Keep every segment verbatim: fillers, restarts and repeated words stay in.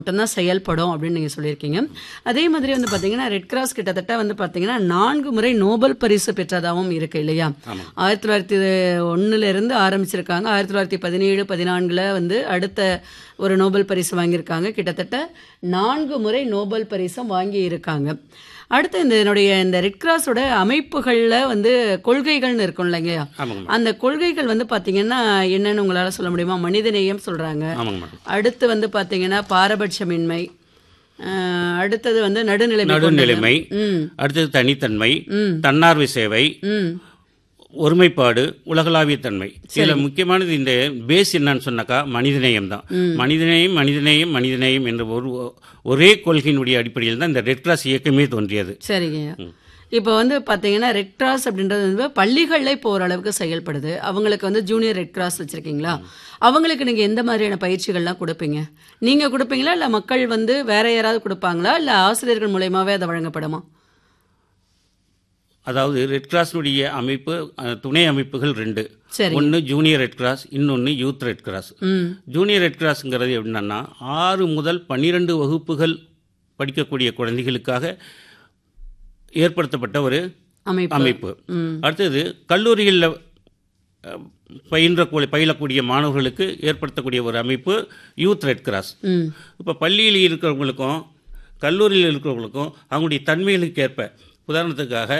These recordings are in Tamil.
மட்டும்தான் செயல்படும் அப்படின்னு நீங்கள் சொல்லியிருக்கீங்க. அதே மாதிரி வந்து பார்த்தீங்கன்னா ரெட் கிராஸ் கிட்டத்தட்ட வந்து பார்த்தீங்கன்னா நான்கு முறை நோபல் பரிசு பெற்றதாகவும் இருக்கு இல்லையா? ஆயிரத்தி தொள்ளாயிரத்தி ஒன்றுலேருந்து ஆரம்பிச்சிருக்காங்க. ஆயிரத்தி தொள்ளாயிரத்தி பதினேழு பதினான்கில் வந்து அடுத்த ஒரு நோபல் பரிசு வாங்கியிருக்காங்க. கிட்டத்தட்ட நான்கு முறை நோபல் பரிசும் வாங்கி இருக்காங்க. அடுத்து இந்த என்னுடைய இந்த ரெட் கிராஸோட அமைப்புகளில் வந்து கொள்கைகள்னு இருக்கும் இல்லைங்க, அந்த கொள்கைகள் வந்து பார்த்தீங்கன்னா என்னன்னு உங்களால் சொல்ல முடியுமா? மனிதநேயம் சொல்கிறாங்க, அடுத்து வந்து பார்த்தீங்கன்னா பாரபட்சமின்மை, அடுத்தது வந்து நடுநிலைமை நடுநிலைமை அடுத்தது தனித்தன்மை, தன்னார்வ சேவை, ஒருமைப்பாடு, உலகளாவிய தன்மை. இதில் முக்கியமானது இந்த பேஸ் என்னன்னு சொன்னாக்கா மனிதநேயம் தான். மனிதநேயம் மனிதநேயம் மனிதநேயம் என்ற ஒரு ஒரே கொள்கையினுடைய அடிப்படையில் தான் இந்த ரெட் கிராஸ் இயக்கமே தோன்றியது. சரிங்க. இப்போ வந்து பார்த்தீங்கன்னா ரெட் கிராஸ் அப்படின்றது வந்து பள்ளிகளில் இப்போ ஓரளவுக்கு செயல்படுது. அவங்களுக்கு வந்து ஜூனியர் ரெட் கிராஸ் வச்சுருக்கீங்களா? அவங்களுக்கு நீங்கள் எந்த மாதிரியான பயிற்சிகள்லாம் கொடுப்பீங்க? நீங்கள் கொடுப்பீங்களா, இல்லை மக்கள் வந்து வேற யாராவது கொடுப்பாங்களா, இல்லை ஆசிரியர்கள் மூலயமாவே அதை வழங்கப்படுமா? அதாவது ரெட் கிராஸினுடைய அமைப்பு துணை அமைப்புகள் ரெண்டு. ஒன்று ஜூனியர் ரெட் கிராஸ், இன்னொன்று youth red cross. Junior red கிராஸ்ங்கிறது எப்படின்னா ஆறு முதல் பன்னிரெண்டு வகுப்புகள் படிக்கக்கூடிய குழந்தைகளுக்காக ஏற்படுத்தப்பட்ட ஒரு அமைப்பு. அடுத்தது கல்லூரிகளில் பயின்ற பயிலக்கூடிய மாணவர்களுக்கு ஏற்படுத்தக்கூடிய ஒரு அமைப்பு யூத் ரெட் கிராஸ். இப்போ பள்ளியில் இருக்கிறவங்களுக்கும் கல்லூரியில் இருக்கிறவங்களுக்கும் அவங்களுடைய தன்மைகளுக்கு ஏற்ப, உதாரணத்துக்காக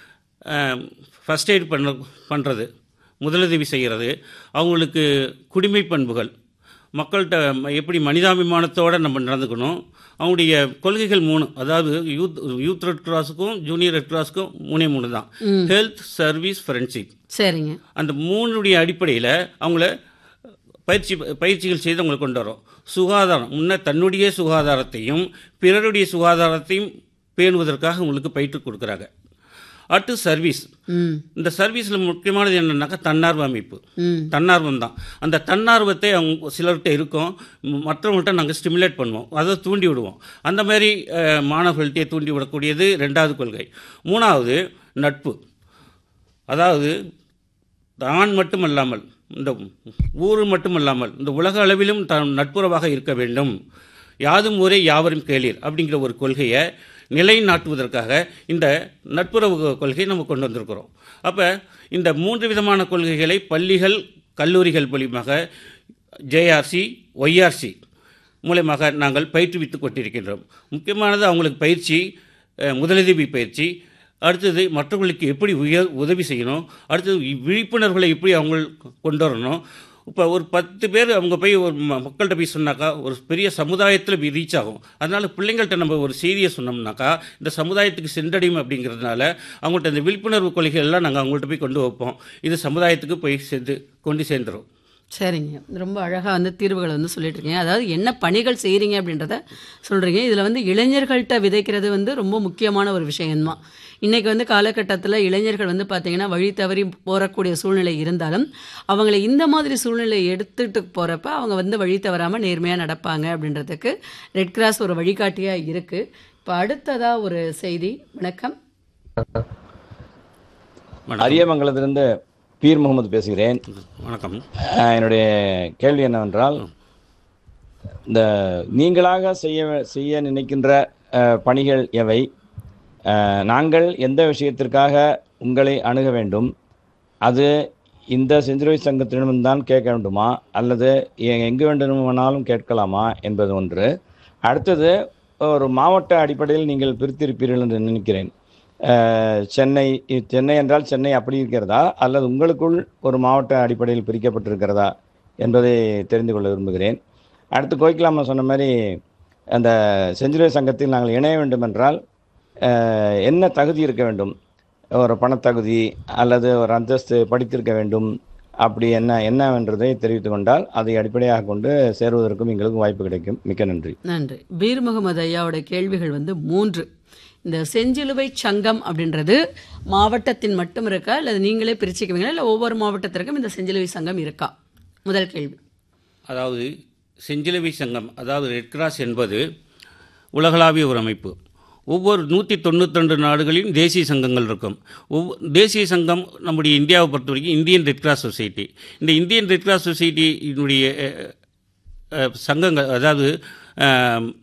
ஃபஸ்ட் எய்ட் பண்ண பண்ணுறது, முதலுதவி செய்கிறது, அவங்களுக்கு குடிமை பண்புகள், மக்கள்கிட்ட எப்படி மனிதாபிமானத்தோடு நம்ம நடந்துக்கணும், அவங்களுடைய கொள்கைகள் மூணு. அதாவது youth youth red கிராஸுக்கும் junior red கிராஸுக்கும் மூணே மூணு தான். Health, service, friendship. சரிங்க. அந்த மூணுடைய அடிப்படையில் அவங்கள பயிற்சி பயிற்சிகள் செய்து அவங்களை கொண்டு வரோம். சுகாதாரம், முன்ன தன்னுடைய சுகாதாரத்தையும் பிறருடைய சுகாதாரத்தையும் பேணுவதற்காக உங்களுக்கு பயிற்று கொடுக்குறாங்க. அடுத்து சர்வீஸ். இந்த சர்வீஸில் முக்கியமானது என்னன்னாக்கா தன்னார்வ அமைப்பு, தன்னார்வம் தான். அந்த தன்னார்வத்தை அவங்க சிலர்கிட்ட இருக்கும், மற்றவங்கள்ட்ட நாங்கள் ஸ்டிமுலேட் பண்ணுவோம், அதை தூண்டி விடுவோம். அந்த மாதிரி மாணவர்கள்ட்டே தூண்டி விடக்கூடியது ரெண்டாவது கொள்கை. மூணாவது நட்பு. அதாவது தான் மட்டுமல்லாமல் இந்த ஊர் மட்டுமல்லாமல் இந்த உலக அளவிலும் தான் நட்புறவாக இருக்க வேண்டும். யாதும் ஊரே யாவரும் கேளீர் அப்படிங்கிற ஒரு கொள்கையை நிலைநாட்டுவதற்காக இந்த நட்புறவு கொள்கையை நம்ம கொண்டு வந்திருக்கிறோம். அப்போ இந்த மூன்று விதமான கொள்கைகளை பள்ளிகள் கல்லூரிகள் மூலியமாக ஜேஆர்சி ஒய்ஆர்சி மூலமாக நாங்கள் பயிற்றுவித்து கொண்டிருக்கின்றோம். முக்கியமானது அவங்களுக்கு பயிற்சி, முதலுதவி பயிற்சி, அடுத்தது மற்றவர்களுக்கு எப்படி உயர் உதவி செய்யணும், அடுத்தது விழிப்புணர்வுகளை எப்படி அவங்க கொண்டு வரணும். இப்போ ஒரு பத்து பேர் அவங்க போய் ஒரு மக்கள்கிட்ட போய் சொன்னாக்கா ஒரு பெரிய சமுதாயத்தில் ரீச் ஆகும். அதனால் பிள்ளைங்கள்ட்ட நம்ம ஒரு செய்தியை சொன்னோம்னாக்கா இந்த சமுதாயத்துக்கு சென்றடையும். அப்படிங்கிறதுனால அவங்கள்ட்ட இந்த விழிப்புணர்வு கொள்கைகள் எல்லாம் நாங்கள் அவங்கள்ட்ட போய் கொண்டு வைப்போம். இது சமுதாயத்துக்கு போய் சேர்ந்து கொண்டு சேர்ந்துடும். சரிங்க. ரொம்ப அழகாக வந்து தீர்வுகளை வந்து சொல்லிட்டு இருக்கீங்க. அதாவது என்ன பணிகள் செய்கிறீங்க அப்படின்றத சொல்கிறீங்க. இதில் வந்து இளைஞர்கள்ட்ட விதைக்கிறது வந்து ரொம்ப முக்கியமான ஒரு விஷயம்தான். இன்றைக்கி வந்து காலகட்டத்தில் இளைஞர்கள் வந்து பார்த்திங்கன்னா வழி தவறி போகக்கூடிய சூழ்நிலை இருந்தாலும் அவங்கள இந்த மாதிரி சூழ்நிலை எடுத்துகிட்டு போகிறப்ப அவங்க வந்து வழி தவறாமல் நேர்மையாக நடப்பாங்க அப்படின்றதுக்கு ரெட் கிராஸ் ஒரு வழிகாட்டியாக இருக்குது. இப்போ அடுத்ததாக ஒரு செய்தி. வணக்கம். அரியமங்கலத்திலிருந்து பீர் முகமது பேசுகிறேன். வணக்கம். என்னுடைய கேள்வி என்னவென்றால், இந்த நீங்களாக செய்ய செய்ய நினைக்கின்ற பணிகள் எவை? நாங்கள் எந்த விஷயத்திற்காக உங்களை அணுக வேண்டும்? அது இந்த செஞ்சிலுவை சங்கத்திடம்தான் கேட்க வேண்டுமா, அல்லது எங்கு வேண்டுமானாலும் கேட்கலாமா என்பது ஒன்று. அடுத்தது, ஒரு மாவட்ட அடிப்படையில் நீங்கள் பிரித்திருப்பீர்கள் என்று நினைக்கிறேன். சென்னை சென்னை என்றால் சென்னை அப்படி இருக்கிறதா, அல்லது உங்களுக்குள் ஒரு மாவட்ட அடிப்படையில் பிரிக்கப்பட்டிருக்கிறதா என்பதை தெரிந்து கொள்ள விரும்புகிறேன். அடுத்து கோயிக்கலாமா சொன்ன மாதிரி அந்த செஞ்சிலுவை சங்கத்தில் நாங்கள் இணைய வேண்டும் என்றால் என்ன தகுதி இருக்க வேண்டும்? ஒரு பணத்தகுதி அல்லது ஒரு அந்தஸ்து படித்திருக்க வேண்டும், அப்படி என்ன என்னவென்றதை தெரிவித்து கொண்டால் அதை அடிப்படையாக கொண்டு சேருவதற்கும் எங்களுக்கும் வாய்ப்பு கிடைக்கும். மிக்க நன்றி. நன்றி. பீர் முகமது ஐயாவோட கேள்விகள் வந்து மூன்று. இந்த செஞ்சிலுவை சங்கம் அப்படின்றது மாவட்டத்தின் மட்டும் இருக்கா, இல்லை நீங்களே பிரிச்சுக்குவீங்களா, இல்லை ஒவ்வொரு மாவட்டத்திற்கும் இந்த செஞ்சிலுவை சங்கம் இருக்கா? முதல் கேள்வி. அதாவது செஞ்சிலுவை சங்கம், அதாவது ரெட் கிராஸ் என்பது உலகளாவிய ஒரு அமைப்பு. ஒவ்வொரு நூற்றி தொண்ணூற்றி ரெண்டு நாடுகளிலும் தேசிய சங்கங்கள் இருக்கும். ஒவ்வொரு தேசிய சங்கம் நம்முடைய இந்தியாவை பொறுத்த வரைக்கும் இந்தியன் ரெட் கிராஸ் சொசைட்டி. இந்த இந்தியன் ரெட் கிராஸ் சொசைட்டியினுடைய சங்கங்கள், அதாவது அஹ்,